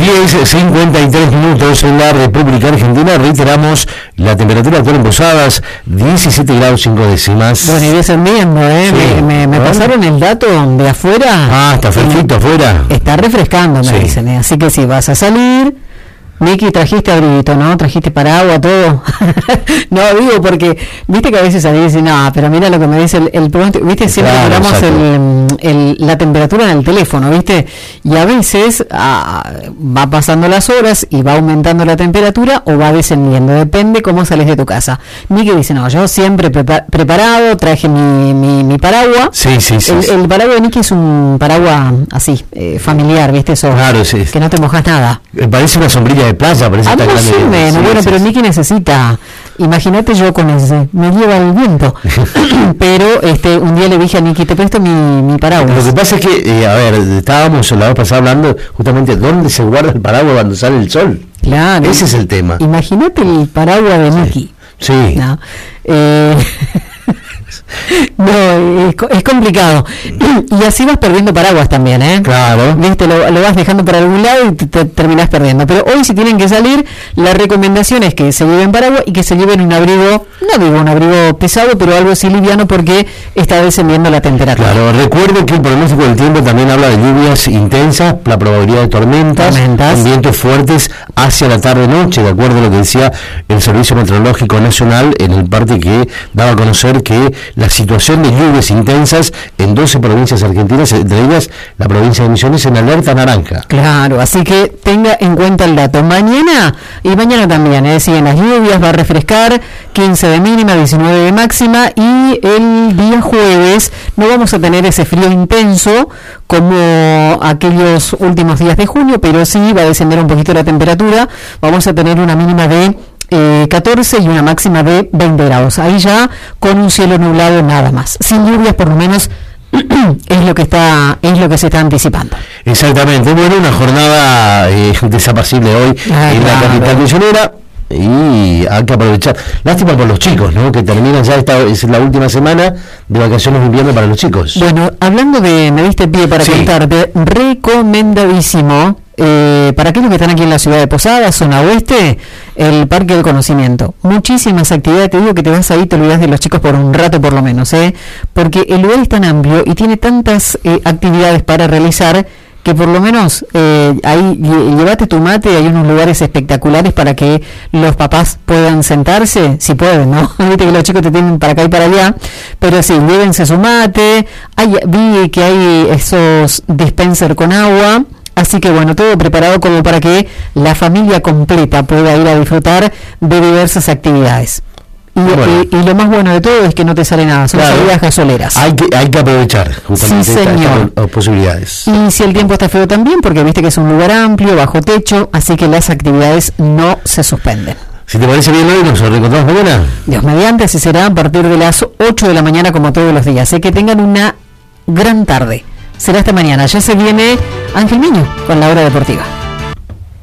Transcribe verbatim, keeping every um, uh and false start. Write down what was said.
diez cincuenta y tres minutos en la República Argentina. Reiteramos la temperatura actual en Posadas, diecisiete grados cinco décimas. Bueno, y descendiendo, ¿eh? Sí. Me, me, me pasaron el dato de afuera. Ah, está fresquito afuera. Está refrescando, me Sí. dicen, ¿eh? Así que si vas a salir... Miki, trajiste abriguito, ¿no? Trajiste paraguas, todo. No, digo porque, viste que a veces alguien dice, no, pero mira lo que me dice el, el pronóstico, viste, siempre Claro, hablamos el, exacto. el, la temperatura en el teléfono, viste, y a veces ah, va pasando las horas y va aumentando la temperatura o va descendiendo, depende cómo sales de tu casa. Miki dice, no, yo siempre prepa- preparado, traje mi, mi, mi paraguas. Sí, sí, sí. El, sí. el paraguas de Miki es un paraguas así, eh, familiar, viste, eso, Claro, sí. que no te mojas nada. Me parece una sombrilla de playa, parece Ah, tan más grande. o menos, Sí, bueno, sí, pero sí. Miki necesita, imagínate yo con ese, me lleva el viento, pero este un día le dije a Miki, te presto mi, mi paraguas. Lo que pasa es que, eh, a ver, estábamos la vez pasada hablando justamente dónde se guarda el paraguas cuando sale el sol. Claro. Ese es el tema. Imagínate el paraguas de Miki. Sí. No, eh, no es, co- es complicado. Y así vas perdiendo paraguas también, ¿eh? Claro. Viste, lo, lo vas dejando para algún lado y te, te terminás perdiendo. Pero hoy, si tienen que salir, la recomendación es que se lleven paraguas y que se lleven un abrigo, no digo un abrigo pesado, pero algo así liviano porque está descendiendo la temperatura. Claro, recuerde que el pronóstico del tiempo también habla de lluvias intensas, la probabilidad de tormentas, Tormentas. con vientos fuertes hacia la tarde-noche, de acuerdo a lo que decía el Servicio Meteorológico Nacional en el parte que daba a conocer que la situación de lluvias intensas en doce provincias argentinas, entre ellas la provincia de Misiones, en alerta naranja. Claro, así que tenga en cuenta el dato. Mañana y mañana también, ¿eh? Siguen las lluvias, va a refrescar, quince de mínima, diecinueve de máxima, y el día jueves no vamos a tener ese frío intenso como aquellos últimos días de junio, pero sí va a descender un poquito la temperatura. Vamos a tener una mínima de eh, catorce y una máxima de veinte grados. Ahí ya con un cielo nublado nada más. Sin lluvias por lo menos es lo que está es lo que se está anticipando. Exactamente, bueno, una jornada eh, desapacible hoy Ah, en la claro. capital misionera. Y hay que aprovechar. Lástima por los chicos, ¿no? Que terminan ya, esta es la última semana de vacaciones de invierno para los chicos. Bueno, hablando de, me diste pie para Sí. contarte, recomendadísimo eh, para aquellos que están aquí en la ciudad de Posadas, zona oeste, el Parque del Conocimiento. Muchísimas actividades, te digo que te vas ahí, te olvidas de los chicos por un rato por lo menos, ¿eh? Porque el lugar es tan amplio y tiene tantas eh, actividades para realizar que por lo menos eh, ahí lle- llévate tu mate, hay unos lugares espectaculares para que los papás puedan sentarse, si pueden, ¿no? Viste que los chicos te tienen para acá y para allá, pero sí, llévense su mate, hay, vi que hay esos dispenser con agua, así que bueno, todo preparado como para que la familia completa pueda ir a disfrutar de diversas actividades. Y, Bueno. y- y lo más bueno de todo es que no te sale nada, son Claro. salidas gasoleras. Hay que, hay que aprovechar justamente Sí, estas- señor. estas posibilidades. Y si el tiempo está feo también, porque viste que es un lugar amplio, bajo techo, así que las actividades no se suspenden. Si te parece bien hoy, nos reencontramos mañana. Dios mediante, así será a partir de las ocho de la mañana como todos los días. Sé que tengan una gran tarde. Será esta mañana. Ya se viene Ángel Miño con la hora deportiva.